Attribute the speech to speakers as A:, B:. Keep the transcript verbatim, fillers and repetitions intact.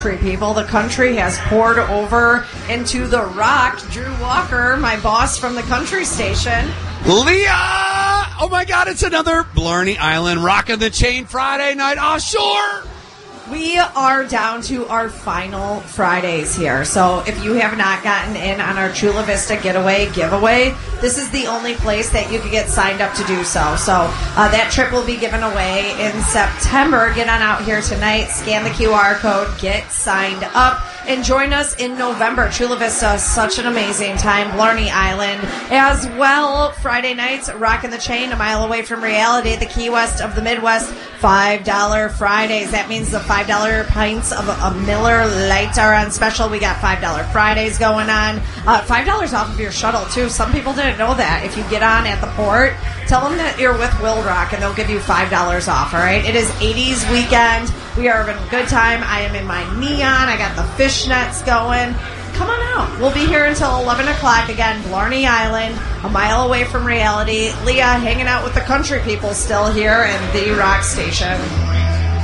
A: People, the country has poured over into the Rock. Drew Walker, my boss from the country station.
B: Leah! Oh my God, it's another Blarney Island Rock of the Chain Friday night offshore.
A: We are down to our final Fridays here. So if you have not gotten in on our Chula Vista Getaway giveaway, this is the only place that you can get signed up to do so. So uh, that trip will be given away in September. Get on out here tonight, scan the Q R code, get signed up, and join us in November. Chula Vista is such an amazing time. Blarney Island as well. Friday nights, Rockin' the Chain, a mile away from reality, the Key West of the Midwest. five dollars Fridays. That means the five dollars pints of a Miller Lite are on special. We got five dollars Fridays going on. Uh, five dollars off of your shuttle, too. Some people didn't know that. If you get on at the port, tell them that you're with Will Rock, and they'll give you five dollars off, all right? It is eighties weekend. We are having a good time. I am in my neon. I got the fishnets going. Come on out. We'll be here until eleven o'clock again. Blarney Island, a mile away from reality. Leah hanging out with the country people still here in the Rock Station.